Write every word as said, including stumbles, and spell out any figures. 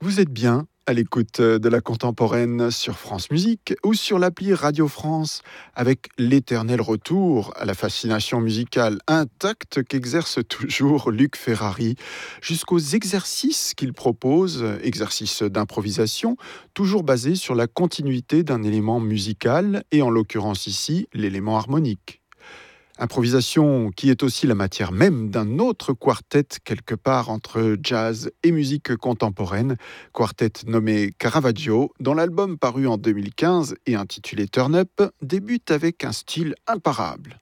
Vous êtes bien à l'écoute de la contemporaine sur France Musique ou sur l'appli Radio France, avec l'éternel retour à la fascination musicale intacte qu'exerce toujours Luc Ferrari, jusqu'aux exercices qu'il propose, exercices d'improvisation, toujours basés sur la continuité d'un élément musical et en l'occurrence ici l'élément harmonique. Improvisation qui est aussi la matière même d'un autre quartet quelque part entre jazz et musique contemporaine, quartet nommé Caravaggio, dont l'album paru en deux mille quinze et intitulé Turn Up débute avec un style imparable.